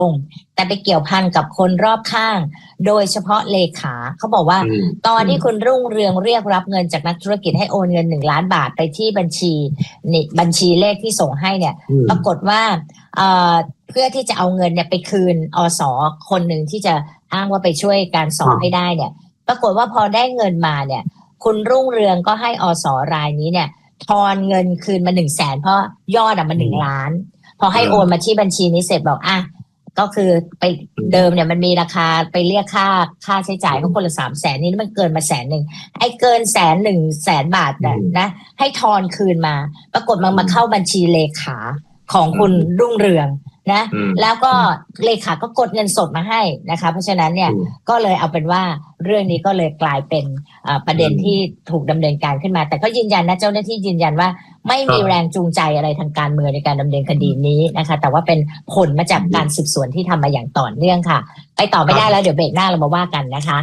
งแต่ไปเกี่ยวพันกับคนรอบข้างโดยเฉพาะเลขาเขาบอกว่าตอนที่คุณรุ่งเรืองเรียกรับเงินจากนักธุรกิจให้โอนเงิน1 ล้านบาทไปที่บัญชีเลขที่ส่งให้เนี่ยปรากฏว่าเพื่อที่จะเอาเงินเนี่ยไปคืนอส.คนหนึ่งที่จะอ้างว่าไปช่วยการสอบให้ได้เนี่ยปรากฏว่าพอได้เงินมาเนี่ยคุณรุ่งเรืองก็ให้อส.รายนี้เนี่ยทอนเงินคืนมา100,000เพราะยอดมัน1 ล้านพอให้โอนมาที่บัญชีนี้เสร็จบอกก็คือไปเดิมเนี่ยมันมีราคาไปเรียกค่าใช้จ่ายของคนละ300,000นี่มันเกินมา100,000ไอ้เกิน100,000 บาทนะให้ทอนคืนมาปรากฏมันมาเข้าบัญชีเลขาของคุณรุ่งเรืองนะแล้วก็เลขาก็กดเงินสดมาให้นะคะเพราะฉะนั้นเนี่ยก็เลยเอาเป็นว่าเรื่องนี้ก็เลยกลายเป็นประเด็นที่ถูกดำเนินการขึ้นมาแต่ก็ยืนยันนะเจ้าหน้าที่ยืนยันว่าไม่มีแรงจูงใจอะไรทางการเมืองในการดำเนินคดีนี้นะคะแต่ว่าเป็นผลมาจากการสืบสวนที่ทำมาอย่างต่อเนื่องค่ะไปต่อไม่ได้แล้วเดี๋ยวเบรกหน้าเรามาว่ากันนะคะ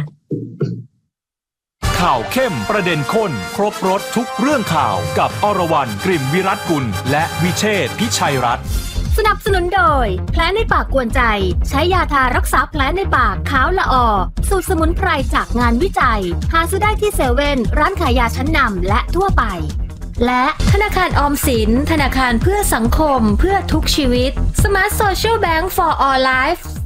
ข่าวเข้มประเด็นข้นครบรสทุกเรื่องข่าวกับอรวรรณ กลิ่นวิรัตกุลและวิเชษฐ์ พิชัยรัตน์สนับสนุนโดยแผลในปากกวนใจใช้ยาทารักษาแผลในปากขาวละออสูตรสมุนไพรจากงานวิจัยหาซื้อได้ที่เซเว่นร้านขายยาชั้นนำและทั่วไปและธนาคารออมสินธนาคารเพื่อสังคมเพื่อทุกชีวิต Smart Social Bank for All Life